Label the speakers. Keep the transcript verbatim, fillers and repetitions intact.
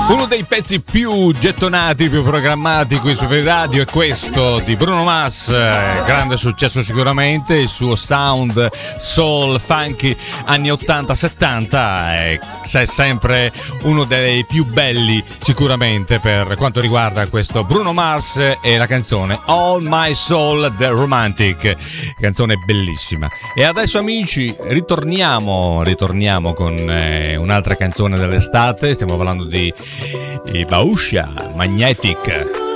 Speaker 1: Uno dei pezzi più gettonati, più programmati qui su Free Radio è questo di Bruno Mars, grande successo sicuramente, il suo sound soul funky anni ottanta settanta è sempre uno dei più belli sicuramente per quanto riguarda questo Bruno Mars e la canzone All My Soul The Romantic, canzone bellissima. E adesso amici ritorniamo ritorniamo con eh, un'altra canzone dell'estate, stiamo parlando di i Bauscia Magnetic.